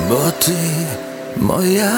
бо ти моя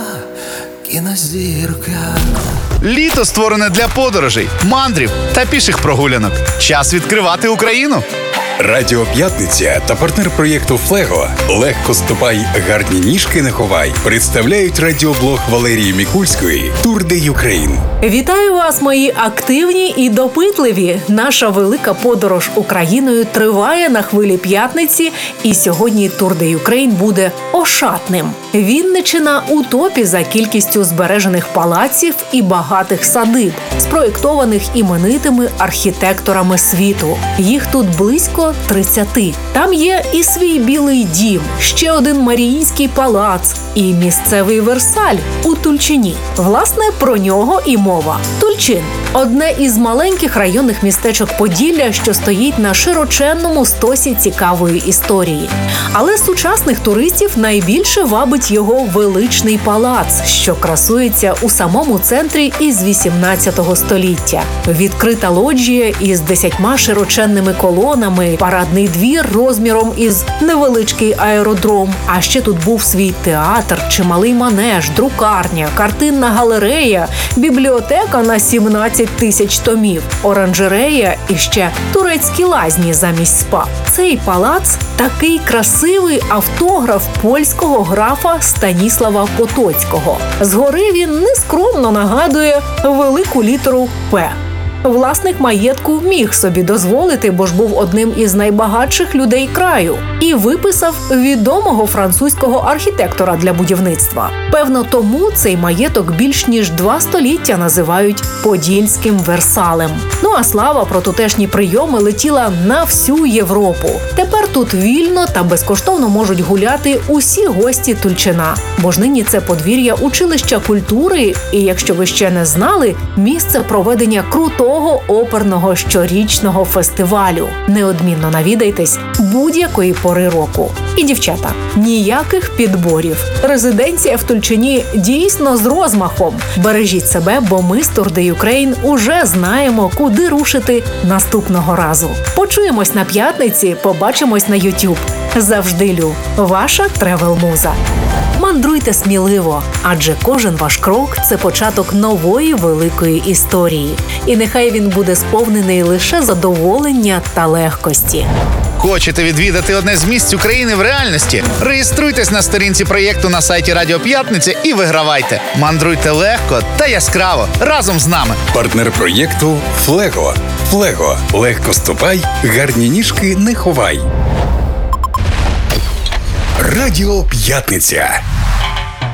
кінозірка. Літо створене для подорожей, мандрів та піших прогулянок. Час відкривати Україну. Радіо П'ятниця та партнер проєкту «Флего» «Легко ступай, гарні ніжки не ховай» представляють радіоблог Валерії Мікульської «Тур де Юкрейн». Вітаю вас, мої активні і допитливі. Наша велика подорож Україною триває на хвилі п'ятниці, і сьогодні Тур де Юкрейн буде ошатним. Вінниччина у топі за кількістю збережених палаців і багатих садиб, спроєктованих іменитими архітекторами світу. Їх тут близько 30. Там є і свій Білий дім, ще один Маріїнський палац і місцевий Версаль у Тульчині. Власне, про нього і мова. Тульчин – одне із маленьких районних містечок Поділля, що стоїть на широченному стосі цікавої історії. Але сучасних туристів найбільше вабить його величний палац, що красується у самому центрі із 18 століття. Відкрита лоджія із 10 широченними колонами, парадний двір розміром із невеличкий аеродром. А ще тут був свій театр, чималий манеж, друкарня, картинна галерея, бібліотека на 17 тисяч томів, оранжерея і ще турецькі лазні замість спа. Цей палац – такий красивий автограф польського графа Станіслава Потоцького. Згори він нескромно нагадує велику літеру «П». Власник маєтку міг собі дозволити, бо ж був одним із найбагатших людей краю, і виписав відомого французького архітектора для будівництва. Певно, тому цей маєток більш ніж 2 століття називають Подільським Версалем. Ну а слава про тутешні прийоми летіла на всю Європу. Тепер тут вільно та безкоштовно можуть гуляти усі гості Тульчина. Бо ж нині це подвір'я училища культури, і якщо ви ще не знали, місце проведення крутого оперного щорічного фестивалю. Неодмінно навідайтесь будь-якої пори року. І, дівчата, ніяких підборів. Резиденція в Тульчині дійсно з розмахом. Бережіть себе, бо ми з Тур де Юкрейн уже знаємо, куди рушити наступного разу. Почуємось на п'ятниці, побачимось на YouTube. Завжди Лю, ваша тревел-муза. Мандруйте сміливо, адже кожен ваш крок – це початок нової великої історії. І нехай він буде сповнений лише задоволення та легкості. Хочете відвідати одне з місць України в реальності? Реєструйтесь на сторінці проєкту на сайті Радіо П'ятниця і вигравайте. Мандруйте легко та яскраво разом з нами. Партнер проєкту «Флего». «Флего» – легко ступай, гарні ніжки не ховай. Радіо П'ятниця.